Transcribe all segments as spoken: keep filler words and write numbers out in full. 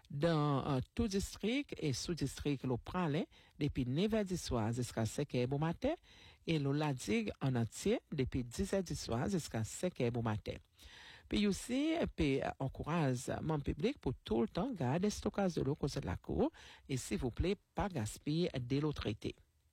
Dans euh, tout district et sous-district, le pralé, depuis neuf heures du soir jusqu'à cinq heures du matin, et le ladig en entier, depuis dix heures du soir jusqu'à cinq heures du matin. Puis aussi, puis encourage mon public pour tout le temps garder stockage de l'eau côté de la cour, et s'il vous plaît, pas gaspiller de l'eau traitée.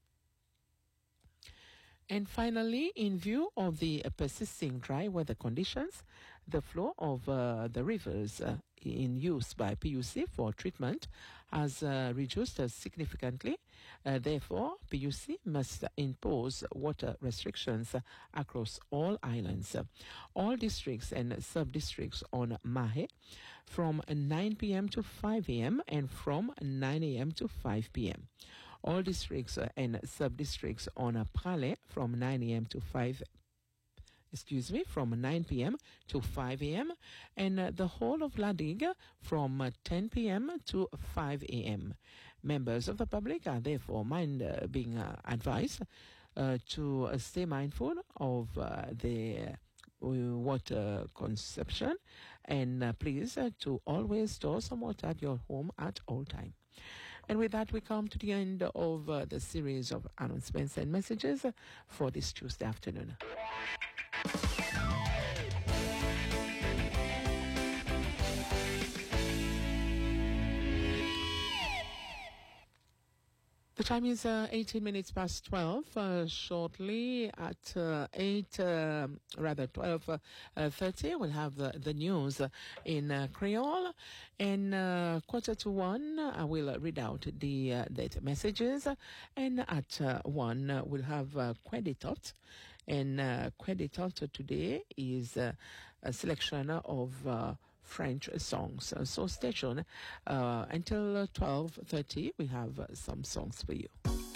And finally, in view of the uh, persisting dry weather conditions, the flow of uh, the rivers uh, in use by P U C for treatment has uh, reduced uh, significantly. Uh, therefore, P U C must impose water restrictions uh, across all islands, uh, all districts and sub-districts on Mahe from nine p.m. to five a.m. and from nine a.m. to five p.m. All districts uh, and sub-districts on uh, Pralé from nine a.m. to five excuse me, from nine p.m. to five a.m. and uh, the whole of Ladig from uh, ten p.m. to five a.m. Members of the public are therefore mind uh, being uh, advised uh, to uh, stay mindful of uh, their water consumption and uh, please uh, to always store some water at your home at all time. And with that, we come to the end of uh, the series of announcements and messages for this Tuesday afternoon. The time is uh, eighteen minutes past twelve. Uh, shortly at uh, eight, uh, rather twelve uh, uh, thirty, we'll have the, the news in uh, Creole. And uh, quarter to one, I will read out the uh, data messages. And at uh, one, uh, we'll have uh, Creditot. And uh, Creditot today is uh, a selection of uh, French songs. So stay tuned uh, until twelve thirty. We have uh, some songs for you.